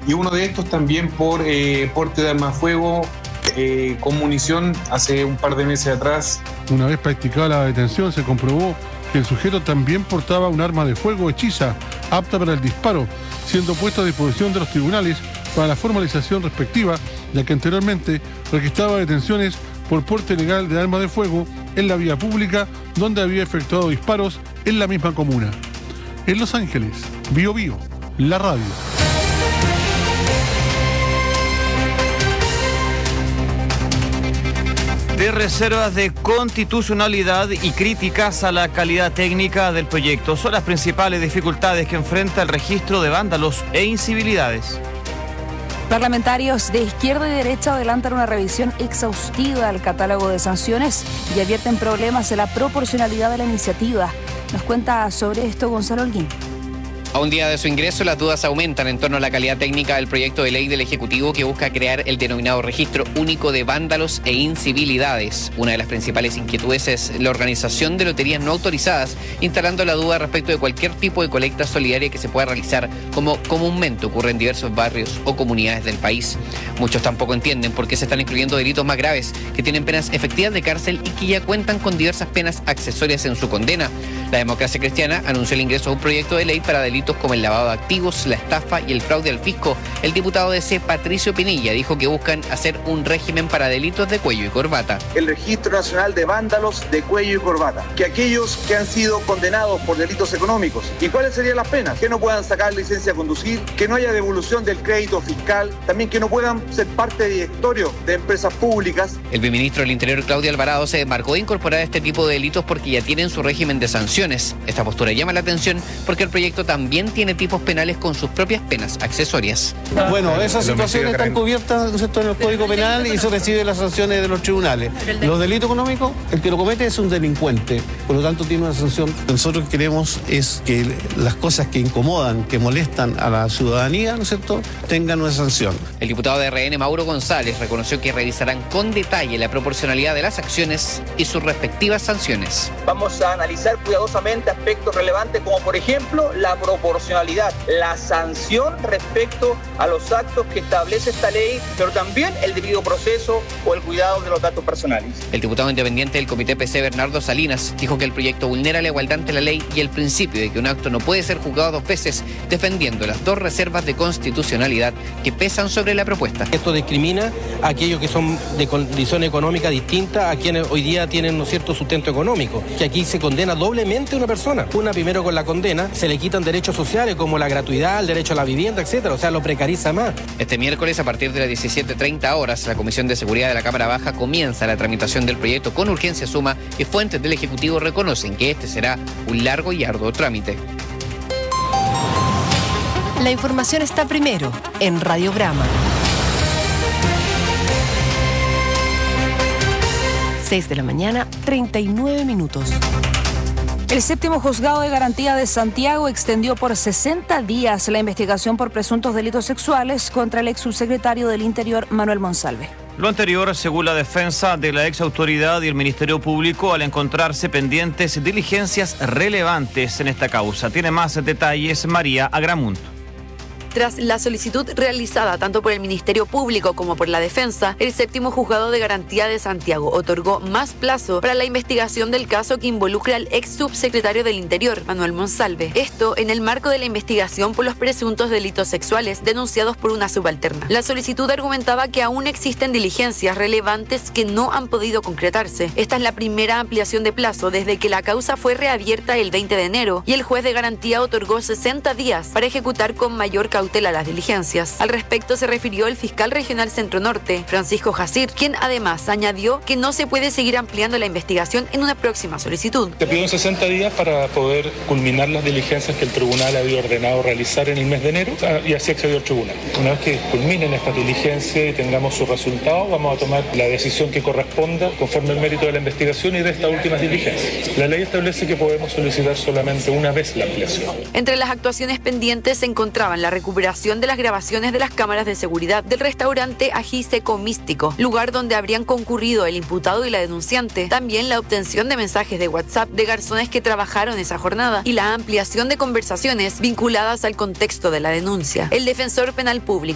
y uno de estos también por porte de arma de fuego con munición hace un par de meses atrás. Una vez practicada la detención, se comprobó que el sujeto también portaba un arma de fuego hechiza, apta para el disparo, siendo puesto a disposición de los tribunales para la formalización respectiva, ya que anteriormente registraba detenciones por porte ilegal de arma de fuego en la vía pública, donde había efectuado disparos en la misma comuna. En Los Ángeles, Bio Bio, la radio. De reservas de constitucionalidad y críticas a la calidad técnica del proyecto son las principales dificultades que enfrenta el registro de vándalos e incivilidades. Parlamentarios de izquierda y derecha adelantan una revisión exhaustiva al catálogo de sanciones y advierten problemas en la proporcionalidad de la iniciativa. Nos cuenta sobre esto Gonzalo Holguín. A un día de su ingreso, las dudas aumentan en torno a la calidad técnica del proyecto de ley del Ejecutivo que busca crear el denominado Registro Único de Vándalos e Incivilidades. Una de las principales inquietudes es la organización de loterías no autorizadas, instalando la duda respecto de cualquier tipo de colecta solidaria que se pueda realizar, como comúnmente ocurre en diversos barrios o comunidades del país. Muchos tampoco entienden por qué se están incluyendo delitos más graves, que tienen penas efectivas de cárcel y que ya cuentan con diversas penas accesorias en su condena. La Democracia Cristiana anunció el ingreso a un proyecto de ley para delitos como el lavado de activos, la estafa y el fraude al fisco. El diputado de C, Patricio Pinilla, dijo que buscan hacer un régimen para delitos de cuello y corbata. El Registro Nacional de Vándalos de Cuello y Corbata. Que aquellos que han sido condenados por delitos económicos. ¿Y cuáles serían las penas? Que no puedan sacar licencia de conducir, que no haya devolución del crédito fiscal, también que no puedan ser parte de directorio de empresas públicas. El viceministro del Interior, Claudio Alvarado, se desmarcó de incorporar este tipo de delitos porque ya tienen su régimen de sanciones. Esta postura llama la atención porque el proyecto también tiene tipos penales con sus propias penas accesorias. Bueno, esas situaciones están cubiertas, ¿no es cierto?, en el Código Penal y se reciben las sanciones de los tribunales. Los delitos económicos, el que lo comete es un delincuente, por lo tanto tiene una sanción. Nosotros queremos es que las cosas que incomodan, que molestan a la ciudadanía, ¿no es cierto?, tengan una sanción. El diputado de RN, Mauro González, reconoció que revisarán con detalle la proporcionalidad de las acciones y sus respectivas sanciones. Vamos a analizar cuidadosamente aspectos relevantes como por ejemplo la proporcionalidad, la sanción respecto a los actos que establece esta ley, pero también el debido proceso o el cuidado de los datos personales. El diputado independiente del Comité PC, Bernardo Salinas, dijo que el proyecto vulnera la igualdad ante la ley y el principio de que un acto no puede ser juzgado dos veces, defendiendo las dos reservas de constitucionalidad que pesan sobre la propuesta. Esto discrimina a aquellos que son de condición económica distinta a quienes hoy día tienen, ¿no es cierto?, sustento económico, que aquí se condena doblemente a una persona. Una, primero con la condena, se le quitan derechos sociales como la gratuidad, el derecho a la vivienda, etcétera, o sea, lo precariza más. Este miércoles, a partir de las 17:30 horas, la Comisión de Seguridad de la Cámara Baja comienza la tramitación del proyecto con urgencia suma y fuentes del Ejecutivo reconocen que este será un largo y arduo trámite. La información está primero en Radiograma. 6 de la mañana, 39 minutos. El séptimo juzgado de garantía de Santiago extendió por 60 días la investigación por presuntos delitos sexuales contra el ex subsecretario del Interior, Manuel Monsalve. Lo anterior, según la defensa de la ex autoridad y el Ministerio Público, al encontrarse pendientes diligencias relevantes en esta causa. Tiene más detalles María Agramunt. Tras la solicitud realizada tanto por el Ministerio Público como por la defensa, el séptimo juzgado de garantía de Santiago otorgó más plazo para la investigación del caso que involucra al ex subsecretario del Interior, Manuel Monsalve. Esto en el marco de la investigación por los presuntos delitos sexuales denunciados por una subalterna. La solicitud argumentaba que aún existen diligencias relevantes que no han podido concretarse. Esta es la primera ampliación de plazo desde que la causa fue reabierta el 20 de enero y el juez de garantía otorgó 60 días para ejecutar con mayor cautela las diligencias. Al respecto se refirió el fiscal regional Centro Norte, Francisco Jacir, quien además añadió que no se puede seguir ampliando la investigación en una próxima solicitud. Se pidió 60 días para poder culminar las diligencias que el tribunal había ordenado realizar en el mes de enero y así accedió al tribunal. Una vez que culminen estas diligencias y tengamos su resultado, vamos a tomar la decisión que corresponda conforme al mérito de la investigación y de estas últimas diligencias. La ley establece que podemos solicitar solamente una vez la ampliación. Entre las actuaciones pendientes se encontraban la recuperación de las grabaciones de las cámaras de seguridad del restaurante Ají Seco Místico, lugar donde habrían concurrido el imputado y la denunciante. También la obtención de mensajes de WhatsApp de garzones que trabajaron esa jornada y la ampliación de conversaciones vinculadas al contexto de la denuncia. El defensor penal público